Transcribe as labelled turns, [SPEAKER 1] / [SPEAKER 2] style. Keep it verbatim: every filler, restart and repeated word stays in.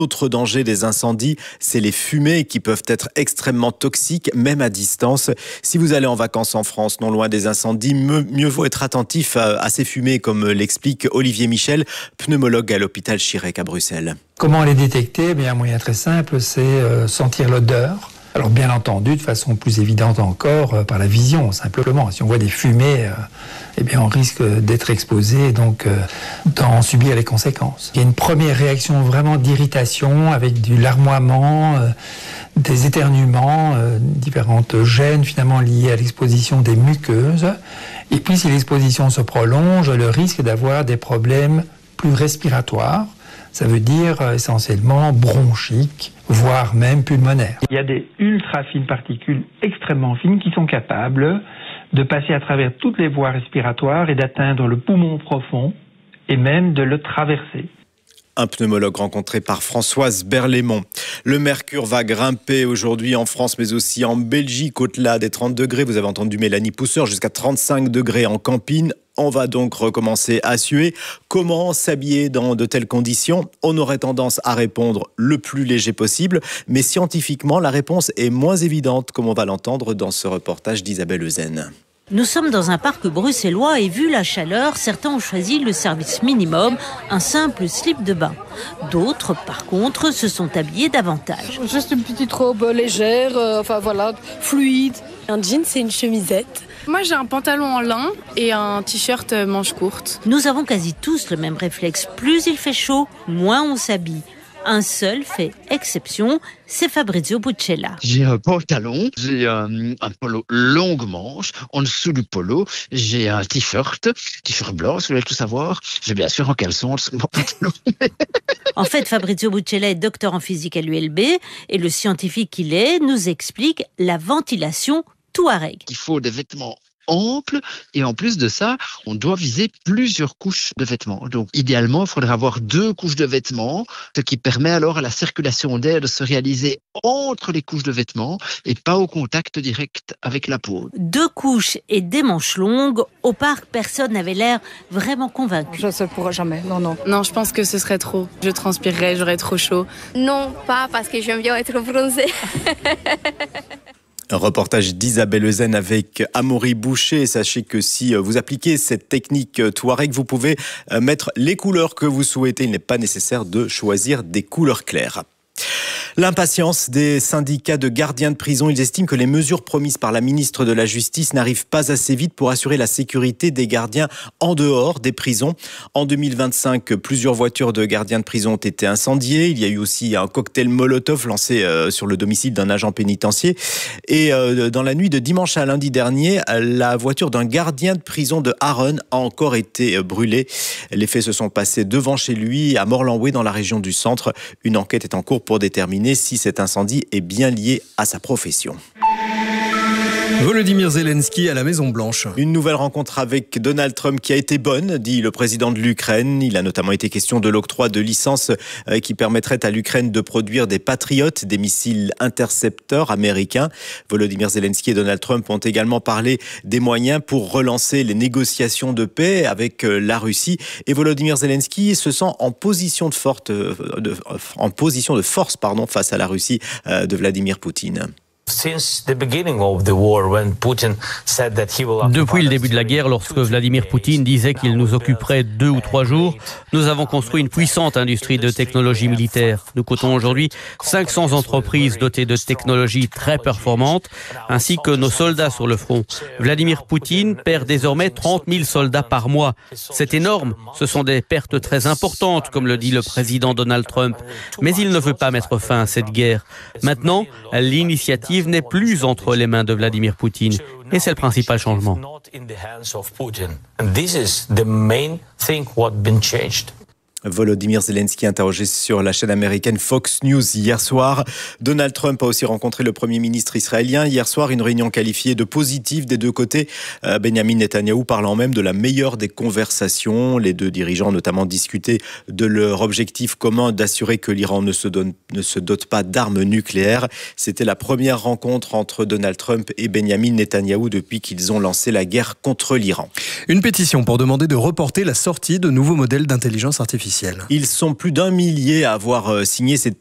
[SPEAKER 1] Autre danger des incendies, c'est les fumées qui peuvent être extrêmement toxiques, même à distance. Si vous allez en vacances en France, non loin des incendies, mieux, mieux vaut être attentif à ces fumées, comme l'explique Olivier Michel, pneumologue à l'hôpital Chirec à Bruxelles.
[SPEAKER 2] Comment les détecter ? Eh bien, un moyen très simple, c'est euh, sentir l'odeur. Alors bien entendu, de façon plus évidente encore, euh, par la vision, simplement. Si on voit des fumées, euh, eh bien on risque d'être exposé et donc euh, d'en subir les conséquences. Il y a une première réaction vraiment d'irritation avec du larmoiement, euh, des éternuements, euh, différentes gènes finalement liées à l'exposition des muqueuses. Et puis si l'exposition se prolonge, le risque d'avoir des problèmes plus respiratoires. Ça veut dire euh, essentiellement bronchique, voire même pulmonaire. Il y a des ultra fines particules extrêmement fines qui sont capables de passer à travers toutes les voies respiratoires et d'atteindre le poumon profond et même de le traverser.
[SPEAKER 1] Un pneumologue rencontré par Françoise Berlaymont. Le mercure va grimper aujourd'hui en France, mais aussi en Belgique, au-delà des trente degrés. Vous avez entendu Mélanie Pousseur, jusqu'à trente-cinq degrés en campine. On va donc recommencer à suer. Comment s'habiller dans de telles conditions ? On aurait tendance à répondre le plus léger possible, mais scientifiquement, la réponse est moins évidente, comme on va l'entendre dans ce reportage d'Isabelle Euzen.
[SPEAKER 3] Nous sommes dans un parc bruxellois et vu la chaleur, certains ont choisi le service minimum, un simple slip de bain. D'autres, par contre, se sont habillés davantage.
[SPEAKER 4] Juste une petite robe légère, euh, enfin voilà, fluide.
[SPEAKER 5] Un jean, c'est une chemisette.
[SPEAKER 6] Moi, j'ai un pantalon en lin et un t-shirt manche courte.
[SPEAKER 3] Nous avons quasi tous le même réflexe. Plus il fait chaud, moins on s'habille. Un seul fait exception, c'est Fabrizio Buccella.
[SPEAKER 7] J'ai un pantalon, j'ai un, un polo longue manche. En dessous du polo, j'ai un t-shirt, t-shirt blanc, si vous voulez tout savoir. J'ai bien sûr un caleçon en dessous de mon pantalon.
[SPEAKER 3] En fait, Fabrizio Buccella est docteur en physique à l'U L B et le scientifique qu'il est nous explique la ventilation Touareg.
[SPEAKER 7] Il faut des vêtements ample et en plus de ça, on doit viser plusieurs couches de vêtements. Donc idéalement, il faudrait avoir deux couches de vêtements, ce qui permet alors à la circulation d'air de se réaliser entre les couches de vêtements et pas au contact direct avec la peau.
[SPEAKER 3] Deux couches et des manches longues, au parc, personne n'avait l'air vraiment convaincu.
[SPEAKER 4] Je ne pourrai jamais, non, non.
[SPEAKER 6] Non, je pense que ce serait trop. Je transpirerais, j'aurais trop chaud.
[SPEAKER 5] Non, pas parce que j'aime bien être bronzée.
[SPEAKER 1] Un reportage d'Isabelle Euzen avec Amaury Boucher. Sachez que si vous appliquez cette technique Touareg, vous pouvez mettre les couleurs que vous souhaitez. Il n'est pas nécessaire de choisir des couleurs claires. L'impatience des syndicats de gardiens de prison. Ils estiment que les mesures promises par la ministre de la Justice n'arrivent pas assez vite pour assurer la sécurité des gardiens en dehors des prisons. En deux mille vingt-cinq, plusieurs voitures de gardiens de prison ont été incendiées. Il y a eu aussi un cocktail Molotov lancé sur le domicile d'un agent pénitentiaire. Et dans la nuit de dimanche à lundi dernier, la voiture d'un gardien de prison de Harren a encore été brûlée. Les faits se sont passés devant chez lui, à Morlanway, dans la région du centre. Une enquête est en cours pour déterminer si cet incendie est bien lié à sa profession.
[SPEAKER 8] Volodymyr Zelensky à la Maison-Blanche.
[SPEAKER 1] Une nouvelle rencontre avec Donald Trump qui a été bonne, dit le président de l'Ukraine. Il a notamment été question de l'octroi de licences qui permettraient à l'Ukraine de produire des Patriotes, des missiles intercepteurs américains. Volodymyr Zelensky et Donald Trump ont également parlé des moyens pour relancer les négociations de paix avec la Russie. Et Volodymyr Zelensky se sent en position de, forte, de, en position de force pardon, face à la Russie de Vladimir Poutine.
[SPEAKER 9] Depuis le début de la guerre, lorsque Vladimir Poutine disait qu'il nous occuperait deux ou trois jours, nous avons construit une puissante industrie de technologie militaire. Nous comptons aujourd'hui cinq cents entreprises dotées de technologies très performantes, ainsi que nos soldats sur le front. Vladimir Poutine perd désormais trente mille soldats par mois. C'est énorme, ce sont des pertes très importantes, comme le dit le président Donald Trump. Mais il ne veut pas mettre fin à cette guerre. Maintenant, l'initiative n'est plus entre les mains de Vladimir Poutine. Et c'est le principal changement.
[SPEAKER 1] Volodymyr Zelensky interrogé sur la chaîne américaine Fox News hier soir. Donald Trump a aussi rencontré le Premier ministre israélien hier soir, une réunion qualifiée de positive des deux côtés. Benyamin Netanyahou parlant même de la meilleure des conversations. Les deux dirigeants ont notamment discuté de leur objectif commun d'assurer que l'Iran ne se, donne, ne se dote pas d'armes nucléaires. C'était la première rencontre entre Donald Trump et Benyamin Netanyahou depuis qu'ils ont lancé la guerre contre l'Iran.
[SPEAKER 8] Une pétition pour demander de reporter la sortie de nouveaux modèles d'intelligence artificielle
[SPEAKER 10] officielle.
[SPEAKER 1] Ils sont plus d'un millier à avoir signé cette